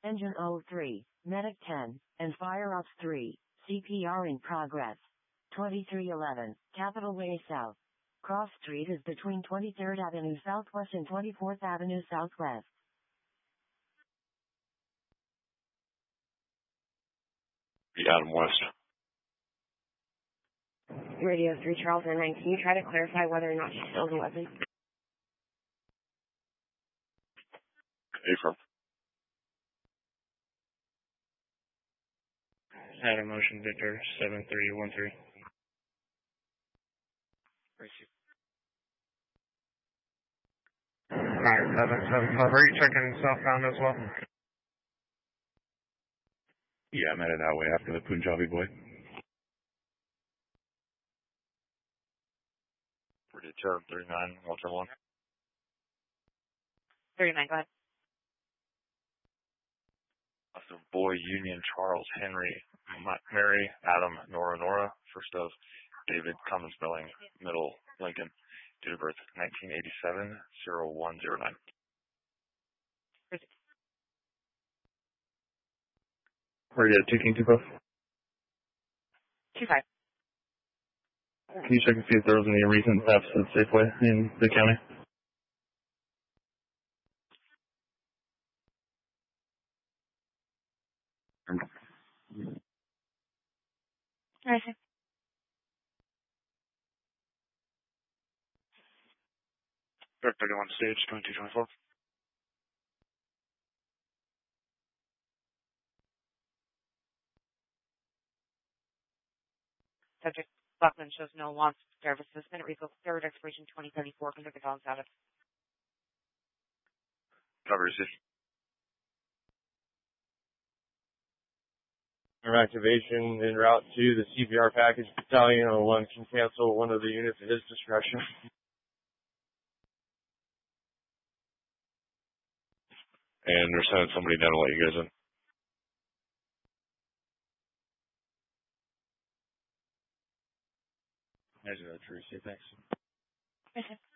Engine 03, Medic 10, and Fire Ops 3, CPR in progress. 2311, Capitol Way South. Cross Street is between 23rd Avenue Southwest and 24th Avenue Southwest. Adam West. Radio 3 Charles 9, can you try to clarify whether or not she still has a weapon? Affirm. Adam Motion Victor 7313. Alright, 775. Are you checking southbound as well? Yeah, I'm headed that way after the Punjabi boy. Pretty terrible. 39, Ultra 1. 39, go ahead. So boy, Union, Charles, Henry, Mary, Adam, Nora, first of David, common spelling, middle, Lincoln, date of birth, 1987-0109. Radio 2 King 2 Puff. 25. Can you check and see if there was any recent thefts at Safeway in the county? I see. Direct 31 stage, 2224. Subject Buckman shows no wants services. Minute results, third expiration 2034. Conduct the dog status. Cover receipt. Activation en route to the CPR package battalion. 01 can cancel one of the units at his discretion. And they're sending somebody down to let you guys in. Measure that true. Say thanks. Okay.